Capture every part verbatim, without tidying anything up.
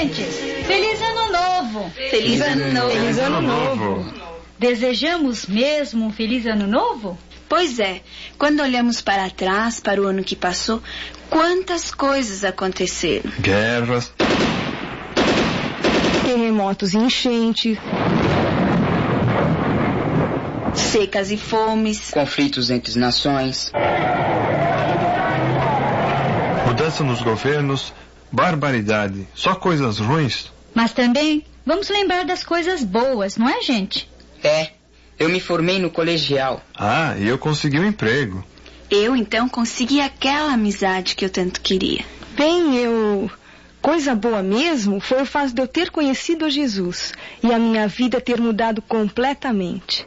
gente! Feliz Ano Novo! Feliz Ano Novo! Feliz Ano Novo! Desejamos mesmo um Feliz Ano Novo? Pois é, quando olhamos para trás, para o ano que passou, quantas coisas aconteceram. Guerras, terremotos e enchentes, secas e fomes, conflitos entre as nações, mudança nos governos, barbaridade, só coisas ruins. Mas também vamos lembrar das coisas boas, não é, gente? É, eu me formei no colegial. Ah, e eu consegui um emprego. Eu, então, consegui aquela amizade que eu tanto queria. Bem, eu... Coisa boa mesmo foi o fato de eu ter conhecido a Jesus e a minha vida ter mudado completamente.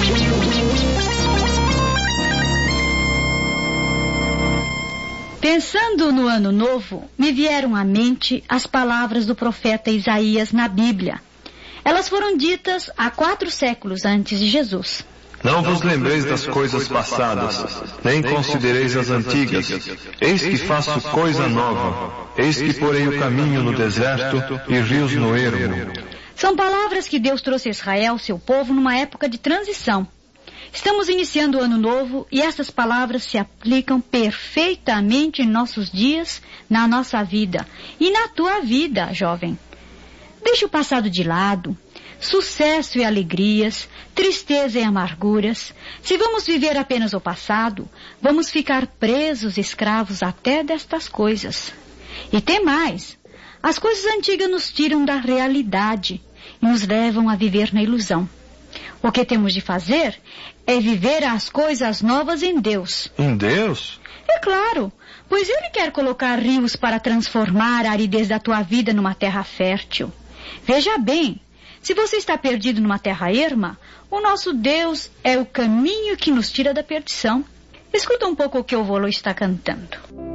Pensando no Ano Novo, me vieram à mente as palavras do profeta Isaías na Bíblia. Elas foram ditas há quatro séculos antes de Jesus. Não vos lembreis das coisas passadas, nem considereis as antigas. Eis que faço coisa nova. Eis que porei o caminho no deserto e rios no ermo. São palavras que Deus trouxe a Israel, seu povo, numa época de transição. Estamos iniciando o Ano Novo e essas palavras se aplicam perfeitamente em nossos dias, na nossa vida e na tua vida, jovem. Deixe o passado de lado. Sucesso e alegrias, tristeza e amarguras. Se vamos viver apenas o passado, vamos ficar presos, escravos até destas coisas. E tem mais. As coisas antigas nos tiram da realidade e nos levam a viver na ilusão. O que temos de fazer é viver as coisas novas em Deus. Em Deus? É claro, pois Ele quer colocar rios para transformar a aridez da tua vida numa terra fértil. Veja bem, se você está perdido numa terra erma, o nosso Deus é o caminho que nos tira da perdição. Escuta um pouco o que o Volo está cantando.